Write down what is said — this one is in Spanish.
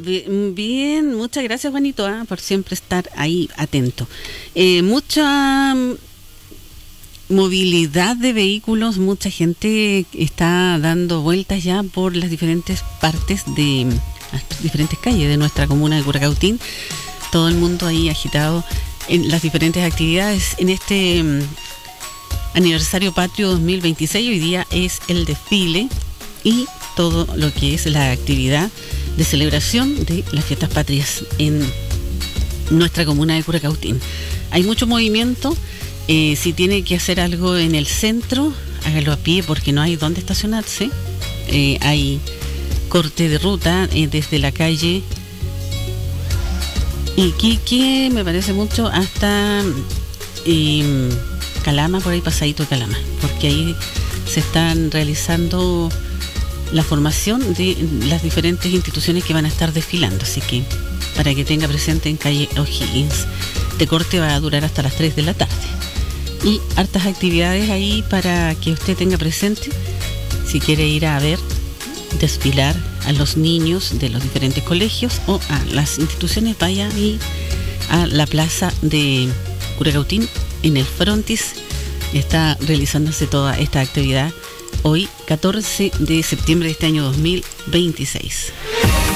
Bien, muchas gracias, Juanito, por siempre estar ahí atento. Mucha movilidad de vehículos, mucha gente está dando vueltas ya por las diferentes partes de las diferentes calles de nuestra comuna de Curacautín. Todo el mundo ahí agitado en las diferentes actividades. En este aniversario patrio 2026, hoy día es el desfile y todo lo que es la actividad de celebración de las fiestas patrias en nuestra comuna de Curacautín. Hay mucho movimiento. Si tiene que hacer algo en el centro, hágalo a pie porque no hay dónde estacionarse. Hay corte de ruta desde la calle Iquique, me parece mucho, hasta Calama, por ahí pasadito de Calama, porque ahí se están realizando la formación de las diferentes instituciones que van a estar desfilando, así que para que tenga presente en calle O'Higgins. Este corte va a durar hasta las 3 de la tarde y hartas actividades ahí para que usted tenga presente si quiere ir a ver desfilar a los niños de los diferentes colegios o a las instituciones. Vaya ahí a la plaza de Curacautín, en el frontis está realizándose toda esta actividad hoy 14 de septiembre de este año 2026.